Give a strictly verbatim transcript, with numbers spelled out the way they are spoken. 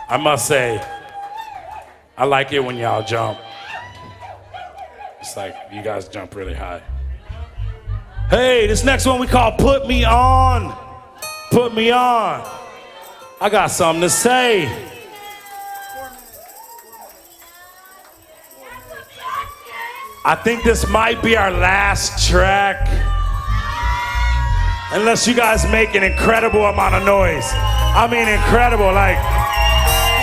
I must say, I like it when y'all jump. It's like you guys jump really high. Hey, this next one we call Put Me On. Put Me On. I got something to say. I think this might be our last track. Unless you guys make an incredible amount of noise. I mean incredible, like